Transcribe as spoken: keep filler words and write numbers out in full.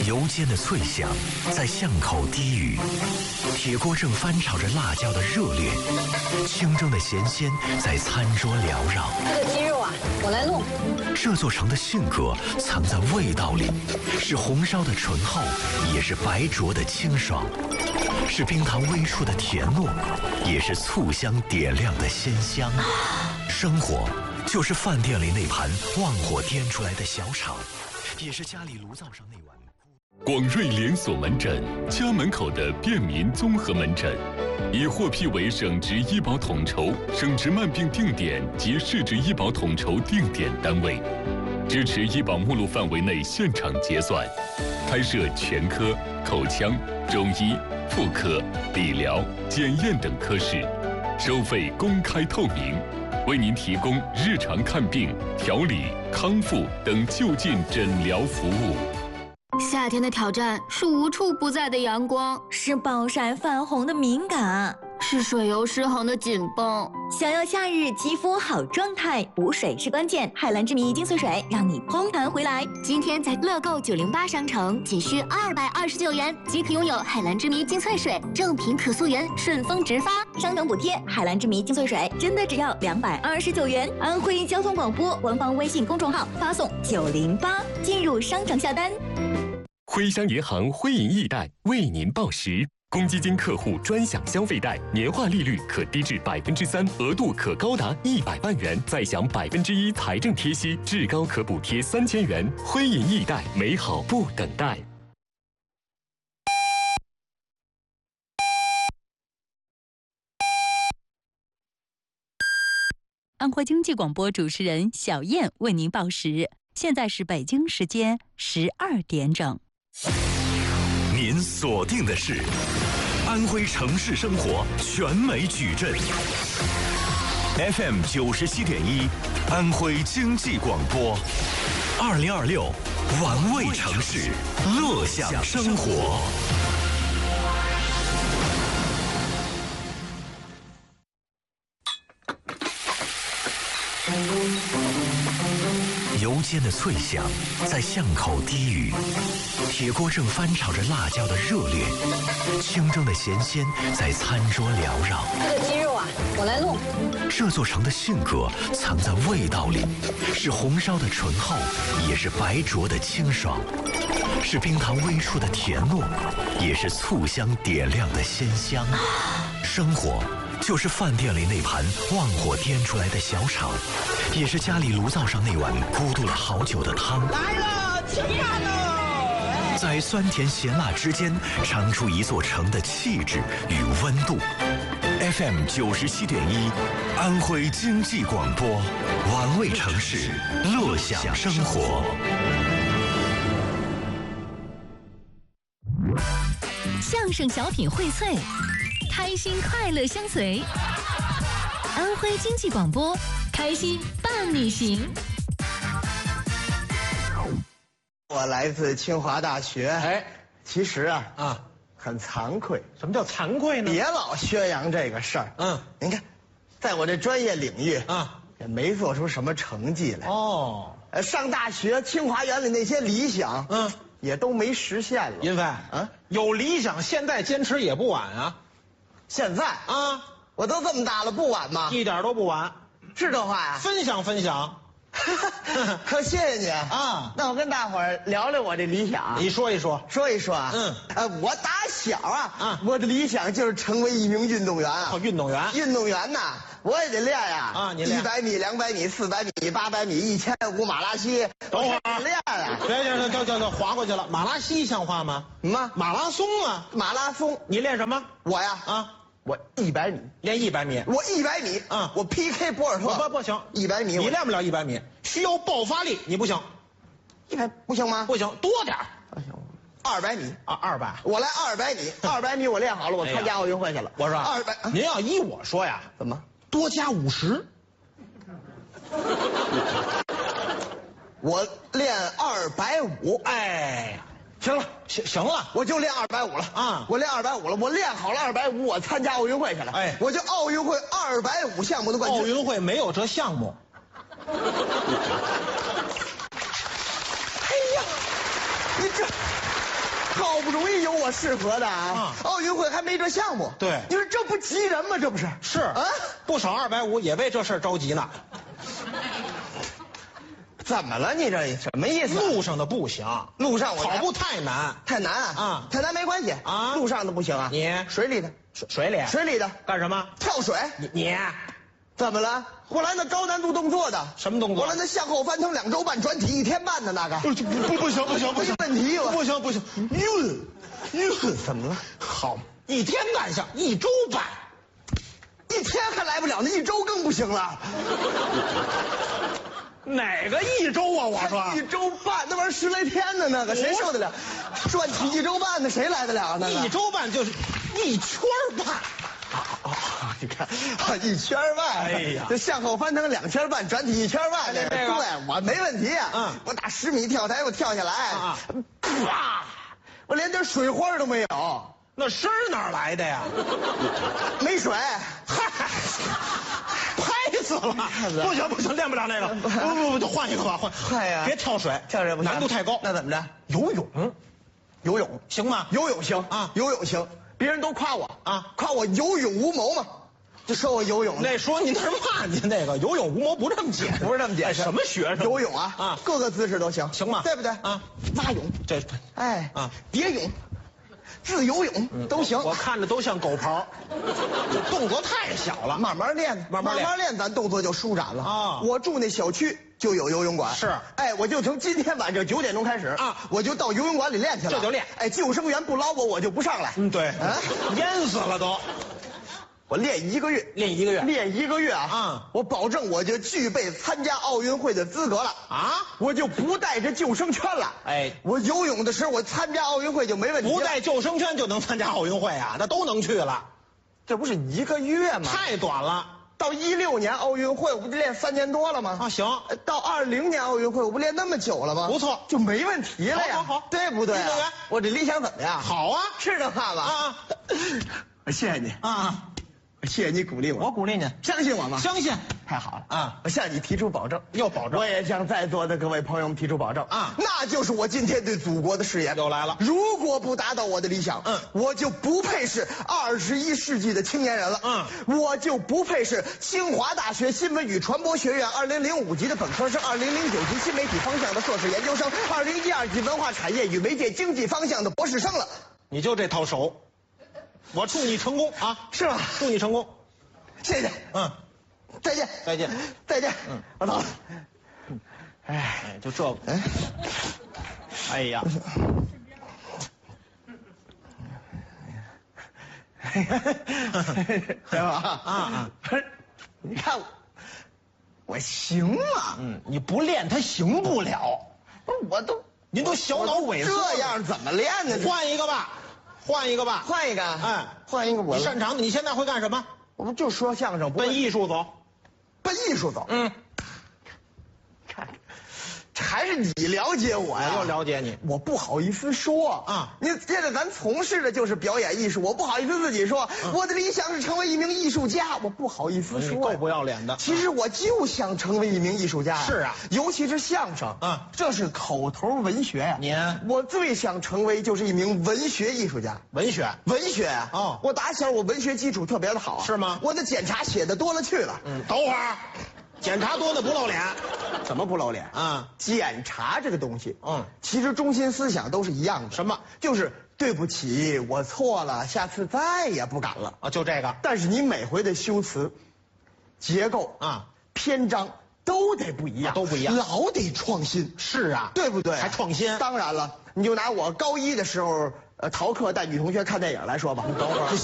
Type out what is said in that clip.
油煎的脆响在巷口低语，铁锅正翻炒着辣椒的热烈，清蒸的咸鲜在餐桌缭绕。 这个鸡肉啊，我来弄。 这座城的性格藏在味道里，是红烧的醇厚，也是白灼的清爽，是冰糖微触的甜糯，也是醋香点亮的鲜香。生活就是饭店里那盘旺火颠出来的小炒，也是家里炉灶上那碗。 广瑞连锁门诊，家门口的便民综合门诊，已获批为省直医保统筹、省直慢病定点及市直医保统筹定点单位，支持医保目录范围内现场结算，开设全科、口腔、中医、妇科、理疗、检验等科室，收费公开透明，为您提供日常看病、调理、康复等就近诊疗服务。 夏天的挑战是无处不在的阳光， 是暴晒泛红的敏感， 是水油失衡的紧绷。 想要夏日肌肤好状态，补水是关键。海蓝之谜精粹水让你嘭弹回来。 今天在乐购九零八商城仅需二百二十九元即可拥有海蓝之谜精粹水，正品可溯源，顺丰直发， 商城补贴。海蓝之谜精粹水真的只要两百二十九元。安徽交通广播官方微信公众号发送九零八进入商城下单。 徽商银行徽银易贷为您报时，公积金客户专享消费贷，年化利率可低至百分之三，额度可高达一百万元，再享百分之一财政贴息，至高可补贴三千元。徽银易贷，美好不等待。 安徽经济广播主持人小燕为您报时，现在是北京时间十二点整。 您锁定的是安徽城市生活全美矩阵 F M 九十七点一，安徽经济广播，二零二六玩味城市，乐享生活。油煎的脆响在巷口低语，铁锅正翻炒着辣椒的热烈，清蒸的咸鲜在餐桌缭绕。 这个鸡肉啊，我来弄。 这座城的性格藏在味道里，是红烧的醇厚，也是白灼的清爽，是冰糖微触的甜糯，也是醋香点亮的鲜香。生活就是饭店里那盘旺火颠出来的小炒，也是家里炉灶上那碗咕嘟了好久的汤。 来了，吃饭喽！ 在酸甜咸辣之间，尝出一座城的气质与温度。F M 九十七点一，安徽经济广播，玩味城市，乐享生活。 相声小品荟萃，开心快乐相随。安徽经济广播，开心伴你行。 我来自清华大学， 哎， 其实啊啊， 很惭愧。 什么叫惭愧呢？ 别老宣扬这个事儿。 嗯， 您看，在我这专业领域啊， 也没做出什么成绩来。 哦， 呃，上大学清华园里那些理想， 嗯， 也都没实现了。 银飞啊， 有理想，现在坚持也不晚啊。 现在啊， 我都这么大了，不晚吗？ 一点都不晚， 是这话呀？ 分享分享。 可谢谢你啊！ 那我跟大伙儿聊聊我这理想。 你说一说， 说一说啊。 嗯， 呃，我打小啊， 啊， 我的理想就是成为一名运动员啊。 哦，运动员， 运动员呐，我也得练呀。 啊，你练一百米、两百米、四百米、八百米、一千五马拉稀， 等会儿我练啊。 别别别，叫叫叫，划过去了。马拉稀像话吗？ 什么？ 马拉松啊？ 马拉松？ 你练什么？ 我呀， 啊。 我一百米， 练一百米， 我一百米， 嗯， 我 P K 博尔特， 不不不行， 一百米你练不了一百米，需要爆发力，你不行， 一百不行吗？ 不行，多点儿， 不行，二百米啊，二百， 我来二百米，二百米我练好了，我参加奥运会去了。 我说二百， 您要依我说呀， 怎么多加五十？ 我练二百五， 哎。 行了， 行行了， 我就练二百五了啊！ 我练二百五了，我练好了二百五，我参加奥运会去了。 哎， 我就奥运会二百五项目的冠军。 奥运会没有这项目。 哎呀，你这好不容易有我适合的啊！奥运会还没这项目， 对， 你说这不急人吗？这不是是啊， 不少二百五也为这事儿着急呢。 怎么了？你这什么意思？ 路上的不行， 路上我跑步太难， 太难啊！ 啊， 太难没关系啊， 路上的不行啊。 你水里的， 水水里水里的干什么？ 跳水。 你你怎么了？我来那高难度动作的。 什么动作？ 我来那向后翻腾两周半，转体一天半的那个。 不不不行不行不行， 没问题吧？ 不行不行，晕晕怎么了？ 好，一天干下一周半， 一天还来不了，那一周更不行了。 哪个一周啊？我说一周半，那玩意儿十来天呢，那个谁受得了？转体一周半的谁来得了？那个一周半就是一圈半。 哦，你看，一圈半， 哎呀， 这向后翻腾两圈半，转体一圈半，这个对，我没问题啊。 嗯， 我打十米跳台，我跳下来，啊，啪，我连点水花都没有。 那声儿哪来的呀？ 没水， 嗨，拍死了！不行不行，练不了那个。不不不，就换一个吧，换。 嗨呀， 别跳水， 跳水不行， 难度太高。 那怎么着？游泳，游泳行吗？ 游泳行啊， 游泳行。别人都夸我啊， 夸我有勇无谋嘛，就说我游泳。 那说你那是骂你那个有勇无谋不这么解释， 不是这么解释。 什么学生？ 游泳啊啊，各个姿势都行， 行吗？ 对不对啊？ 蛙泳这， 哎啊， 蝶泳、自由泳都行。 我看着都像狗刨，动作太小了， 慢慢练， 慢慢练， 慢慢练，咱动作就舒展了啊。 我住那小区就有游泳馆， 是， 哎，我就从今天晚上九点钟开始啊，我就到游泳馆里练去了， 这就练。 哎，救生员不捞我，我就不上来。 嗯，对，啊，淹死了都。 我练一个月， 练一个月， 练一个月啊！ 啊， 我保证我就具备参加奥运会的资格了啊！我就不带着救生圈了。哎，我游泳的时候，我参加奥运会就没问题。 不带救生圈就能参加奥运会啊？那都能去了， 这不是一个月吗？ 太短了。 到一六年奥运会，我不就练三年多了吗？ 啊，行。 到二零年奥运会，我不练那么久了吗？ 不错， 就没问题了呀。 好，好，好， 对不对？运动员，我这理想怎么样？ 好啊， 是这话吧？ 啊， 我谢谢你啊。 谢谢你鼓励我， 我鼓励你， 相信我吗？ 相信， 太好了啊！我向你提出保证， 又保证， 我也向在座的各位朋友们提出保证啊，那就是我今天对祖国的誓言。 又来了， 如果不达到我的理想，嗯，我就不配是二十一世纪的青年人了，嗯，我就不配是清华大学新闻与传播学院二零零五级的本科生，二零零九级新媒体方向的硕士研究生，二零一二级文化产业与媒介经济方向的博士生了。 你就这套手，我祝你成功啊！ 是吧？ 祝你成功。 谢谢，嗯，再见， 再见， 再见，嗯，我走了。 哎，就这个，哎，哎呀， 对吧？啊啊，不是，你看我，我行啊， 嗯，你不练他行不了。 不是，我都， 您都小脑萎缩， 这样怎么练呢？ 换一个吧，换一个吧， 换一个， 哎， 换一个我你擅长的。你现在会干什么？ 我不就说相声， 奔艺术走， 奔艺术走。 嗯， 看，还是你了解我呀？ 我又了解你， 我不好意思说啊。你接着咱从事的就是表演艺术，我不好意思自己说，我的理想是成为一名艺术家，我不好意思说。 够不要脸的。 其实我就想成为一名艺术家。 是啊， 尤其是相声啊，这是口头文学呀。 您， 我最想成为就是一名文学艺术家。 文学， 文学啊。 哦， 我打小我文学基础特别的好。 是吗？ 我的检查写的多了去了。 嗯，等会儿。检查多的不露脸， 怎么不露脸啊？ 检查这个东西， 嗯， 其实中心思想都是一样的。 什么？ 就是对不起，我错了，下次再也不敢了啊！就这个。 但是你每回的修辞、结构啊、篇章都得不一样， 啊、都不一样， 老得创新。 是啊， 对不对？ 还创新。 当然了，你就拿我高一的时候。呃，逃课带女同学看电影来说吧， 你等会儿，